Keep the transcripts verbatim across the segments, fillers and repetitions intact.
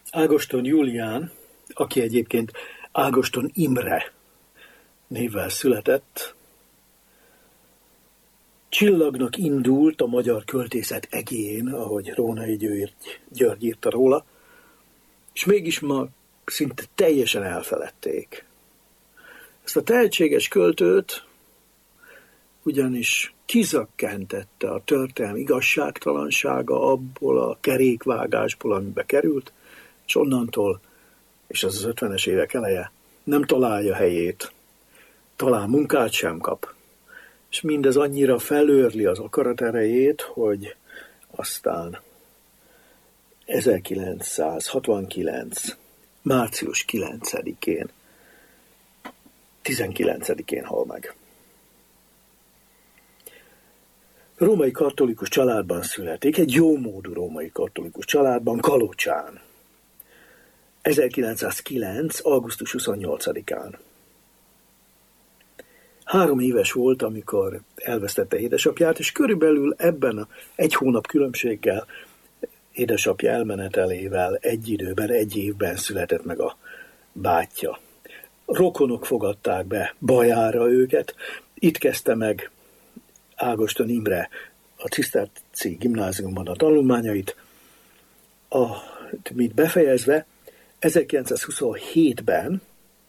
Ágoston Julián, aki egyébként Ágoston Imre névvel született, csillagnak indult a magyar költészet egén, ahogy Rónai György, György írta róla, és mégis ma szinte teljesen elfeledték. Ezt a tehetséges költőt ugyanis kizakkentette a történelmi igazságtalansága abból a kerékvágásból, amibe került, és onnantól, és az az ötvenes évek eleje, nem találja helyét, talán munkát sem kap. És mindez annyira felőrli az akaraterejét, hogy aztán ezerkilencszázhatvankilenc. március kilencedikén, tizenkilencedikén hal meg. Római katolikus családban születik, egy jómódú római katolikus családban, Kalocsán. ezerkilencszázkilenc. augusztus huszonnyolcadikán. Három éves volt, amikor elvesztette édesapját, és körülbelül ebben a egy hónap különbséggel, édesapja elmenetelével egy időben, egy évben született meg a bátyja. Rokonok fogadták be Bajára őket, itt kezdte meg Ágoston Imre a Ciszterci gimnáziumban a tanulmányait, amit befejezve ezerkilencszázhuszonhétben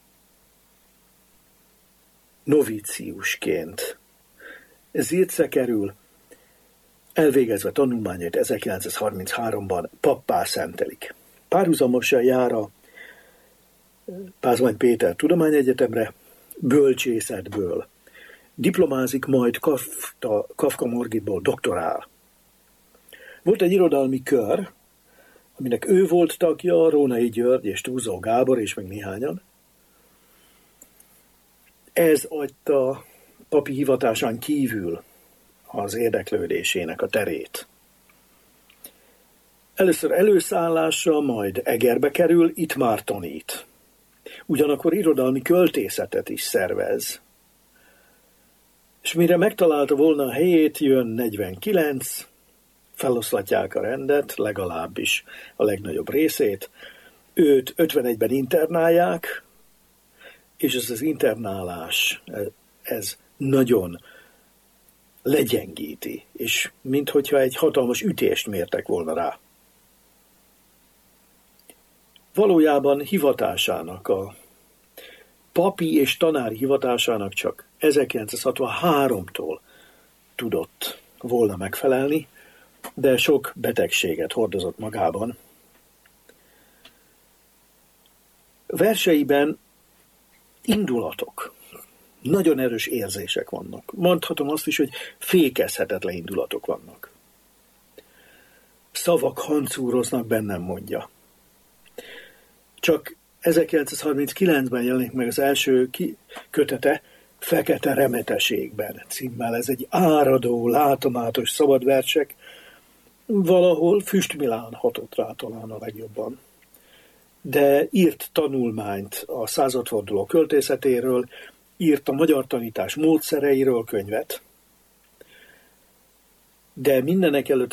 novíciusként Zircre kerül, elvégezve tanulmányait ezerkilencszázharminchárom-ban pappá szentelik. Párhuzamosan jár a Pázmány Péter Tudományegyetemre, bölcsészetből diplomázik, majd Kafka, Kafka Margitból doktorál. Volt egy irodalmi kör, aminek ő volt tagja, Rónai György és Túzó Gábor és meg néhányan. Ez adta papi hivatásán kívül az érdeklődésének a terét. Először előszállása, majd Egerbe kerül, itt már tanít. Ugyanakkor irodalmi költészetet is szervez. És mire megtalálta volna a helyét, jön negyvenkilenc, feloszlatják a rendet, legalábbis a legnagyobb részét. Őt ötvenegyben internálják, és ez az internálás, ez nagyon legyengíti, és minthogyha egy hatalmas ütést mértek volna rá. Valójában hivatásának, a papi és tanári hivatásának csak ezerkilencszázhatvanháromtól tudott volna megfelelni, de sok betegséget hordozott magában. Verseiben indulatok, nagyon erős érzések vannak. Mondhatom azt is, hogy fékezhetetlen indulatok vannak. Szavak hancúroznak bennem, mondja. Csak ezerkilencszázharminckilencben jelenik meg az első kötete, Fekete remeteségben címmel. Ez egy áradó, látomátos szabadversek, valahol Füst Milán hatott rá talán a legjobban. De írt tanulmányt a századforduló költészetéről, írt a magyar tanítás módszereiről könyvet, de mindenek előtt